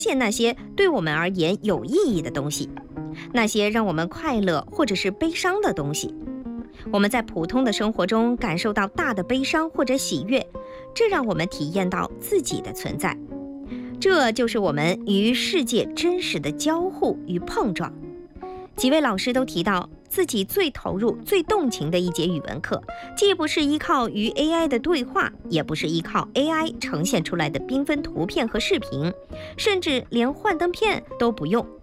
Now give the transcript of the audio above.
现那些对我们而言有意义的东西，那些让我们快乐或者是悲伤的东西。我们在普通的生活中感受到大的悲伤或者喜悦，这让我们体验到自己的存在。这就是我们与世界真实的交互与碰撞。几位老师都提到，自己最投入、最动情的一节语文课，既不是依靠与 AI 的对话，也不是依靠 AI 呈现出来的缤纷图片和视频，甚至连幻灯片都不用，